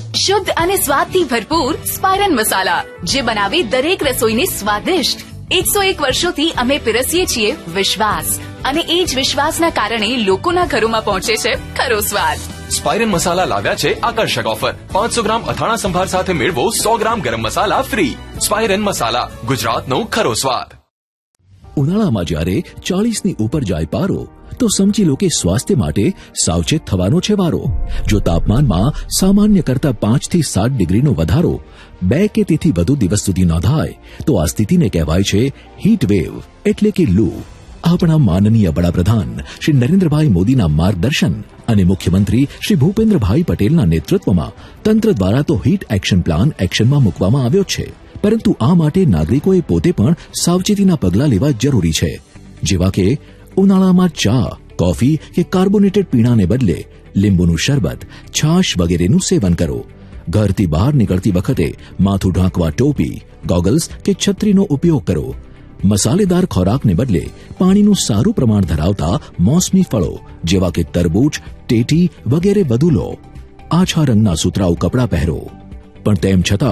શુદ્ધ અને સ્વાદથી ભરપૂર સ્પાયરન મસાલા, જે બનાવે દરેક રસોઈને સ્વાદિષ્ટ. 101 વર્ષોથી અમે પીરસીએ છીએ વિશ્વાસ, અને એ જ વિશ્વાસના કારણે લોકોના ઘરોમાં પહોંચે છે ખરો સ્વાદ. સ્પાયરન મસાલા લાવ્યા છે આકર્ષક ઓફર. 500 ગ્રામ અથાણા સંભાર સાથે મેળવો 100 ગ્રામ ગરમ મસાલા ફ્રી. સ્પાયરન મસાલા, ગુજરાતનો ખરો સ્વાદ. ઉનાળામાં જ્યારે 40ની ઉપર જાય પારો, તો સમજી લો કે સ્વાસ્થ્ય માટે સાવચેત થવાનો છે વારો. જો તાપમાનમાં સામાન્ય કરતા 5 થી 7 ડિગ્રીનો વધારો 2 કે તેથી વધુ દિવસ સુધી નોંધાય, તો આ સ્થિતિને કહેવાય છે હીટ વેવ, એટલે કે લૂ. આપણા માનનીય વડાપ્રધાન શ્રી નરેન્દ્રભાઈ મોદીના માર્ગદર્શન અને મુખ્યમંત્રી શ્રી ભૂપેન્દ્રભાઈ પટેલના નેતૃત્વમાં તંત્ર દ્વારા તો હીટ એક્શન પ્લાન એક્શનમાં મૂકવામાં આવ્યો છે, પરંતુ આ માટે નાગરિકોએ પોતે પણ સાવચેતીના પગલાં લેવા જરૂરી છે. જેવા કે ઉનાળામાં ચા, કોફી કે કાર્બોનેટેડ પીણાને બદલે લીંબુનું શરબત, છાશ વગેરેનું સેવન કરો. ઘરથી બહાર નીકળતી વખતે માથું ઢાંકવા ટોપી, ગોગલ્સ કે છત્રીનો ઉપયોગ કરો. મસાલેદાર ખોરાકને બદલે પાણીનું સારું પ્રમાણ ધરાવતા મોસમી ફળો જેવા કે તરબૂચ, ટેટી વગેરે વધુ લો. આછા રંગના સુતરાઉ કપડાં પહેરો. પણ તેમ છતાં